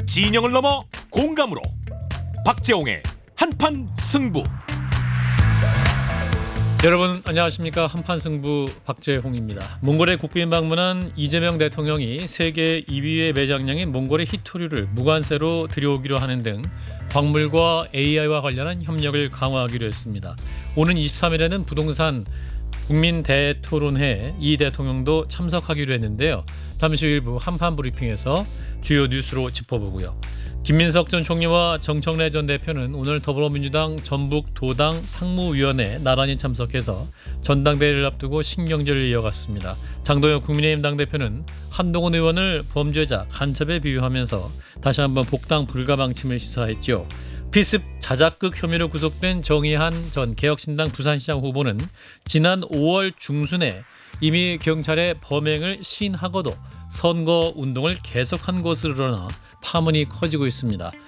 진영을 넘어 공감으로 박재홍의 한판 승부. 여러분 안녕하십니까. 한판승부 박재홍입니다. 몽골에 국빈 방문한 이재명 대통령이 세계 2위의 매장량인 몽골의 희토류를 무관세로 들여오기로 하는 등 광물과 AI와 관련한 협력을 강화하기로 했습니다. 오는 23일에는 부동산 국민 대토론회에 이 대통령도 참석하기로 했는데요. 잠시 후 일부 한판 브리핑에서 주요 뉴스로 짚어보고요. 김민석 전 총리와 정청래 전 대표는 오늘 더불어민주당 전북도당 상무위원회 나란히 참석해서 전당대회를 앞두고 신경전을 이어갔습니다. 장도영 국민의힘 당대표는 한동훈 의원을 범죄자, 간첩에 비유하면서 다시 한번 복당 불가 방침을 시사했죠. 피습 자작극 혐의로 구속된 정의한 전 개혁신당 부산시장 후보는 지난 5월 중순에 이미 경찰에 범행을 시인하고도 선거 운동을 계속한 것으로 드러나 파문이 커지고 있습니다.